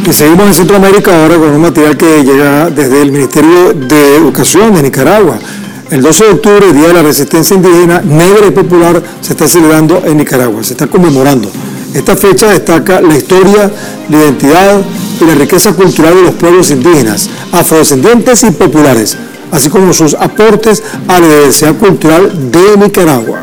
Y seguimos en Centroamérica ahora con un material que llega desde el Ministerio de Educación de Nicaragua. El 12 de octubre, Día de la Resistencia Indígena Negra y Popular, se está celebrando en Nicaragua, se está conmemorando. Esta fecha destaca la historia, la identidad y la riqueza cultural de los pueblos indígenas, afrodescendientes y populares, así como sus aportes a la diversidad cultural de Nicaragua.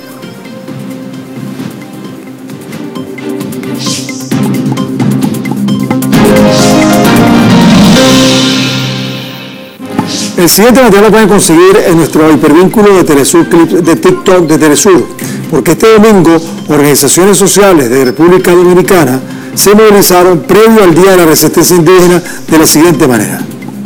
El siguiente material lo pueden conseguir en nuestro hipervínculo de Telesur Clips de TikTok de Telesur, porque este domingo organizaciones sociales de República Dominicana se movilizaron previo al Día de la Resistencia Indígena de la siguiente manera.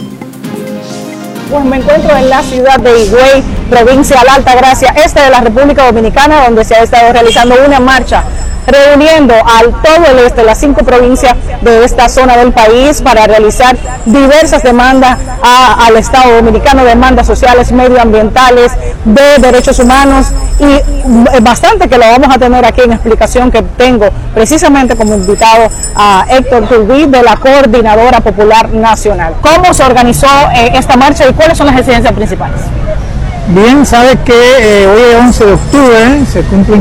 Pues me encuentro en la ciudad de Higüey, provincia de la Altagracia, este de la República Dominicana, donde se ha estado realizando una marcha reuniendo al todo el este, las 5 provincias de esta zona del país para realizar diversas demandas al Estado Dominicano, demandas sociales, medioambientales, de derechos humanos y bastante que lo vamos a tener aquí en explicación, que tengo precisamente como invitado a Héctor Turbí de la Coordinadora Popular Nacional. ¿Cómo se organizó esta marcha y cuáles son las exigencias principales? Bien, sabe que hoy es 11 de octubre, se cumplen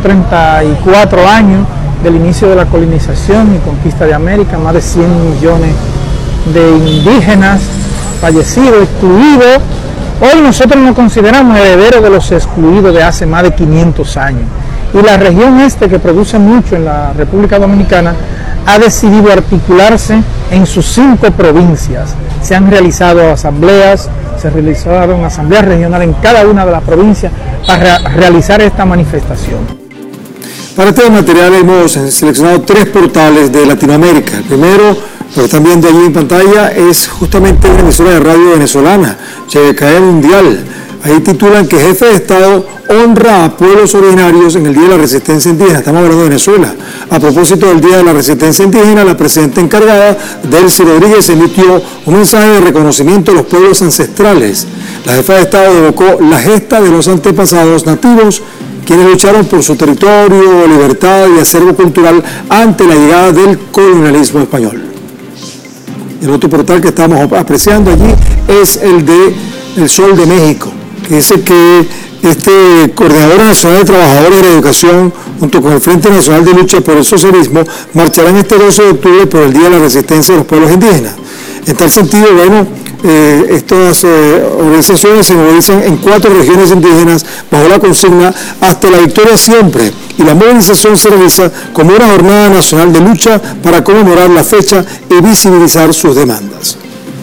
534 años del inicio de la colonización y conquista de América, más de 100 millones de indígenas fallecidos, excluidos. Hoy nosotros nos consideramos herederos de los excluidos de hace más de 500 años. Y la región este, que produce mucho en la República Dominicana, ha decidido articularse en sus 5 provincias. Se han realizado asambleas, se realizaron asambleas regionales en cada una de las provincias para realizar esta manifestación. Para este material hemos seleccionado 3 portales de Latinoamérica. El primero, lo que están viendo allí en pantalla, es justamente una emisora de radio venezolana, YKE Mundial. Ahí titulan que jefe de Estado honra a pueblos originarios en el Día de la Resistencia Indígena. Estamos hablando de Venezuela. A propósito del Día de la Resistencia Indígena, la presidenta encargada, Delcy Rodríguez, emitió un mensaje de reconocimiento a los pueblos ancestrales. La jefa de Estado evocó la gesta de los antepasados nativos, quienes lucharon por su territorio, libertad y acervo cultural ante la llegada del colonialismo español. El otro portal que estamos apreciando allí es el de El Sol de México, que dice que este Coordinadora Nacional de Trabajadores de la Educación, junto con el Frente Nacional de Lucha por el Socialismo, marcharán este 12 de octubre por el Día de la Resistencia de los Pueblos Indígenas. En tal sentido, bueno, estas organizaciones se movilizan en 4 regiones indígenas bajo la consigna Hasta la victoria siempre, y la movilización se realiza como una jornada nacional de lucha para conmemorar la fecha y visibilizar sus demandas.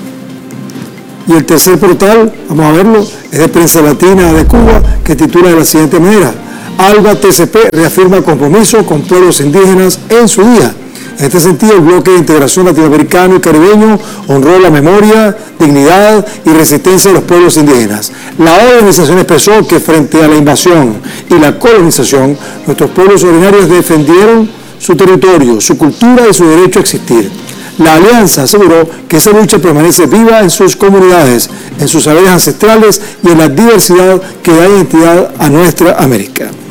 Y el tercer portal, vamos a verlo, es de Prensa Latina de Cuba, que titula de la siguiente manera: ALBA TCP reafirma compromiso con pueblos indígenas en su día. En este sentido, el bloque de integración latinoamericano y caribeño honró la memoria, dignidad y resistencia de los pueblos indígenas. La organización expresó que frente a la invasión y la colonización, nuestros pueblos originarios defendieron su territorio, su cultura y su derecho a existir. La alianza aseguró que esa lucha permanece viva en sus comunidades, en sus saberes ancestrales y en la diversidad que da identidad a nuestra América.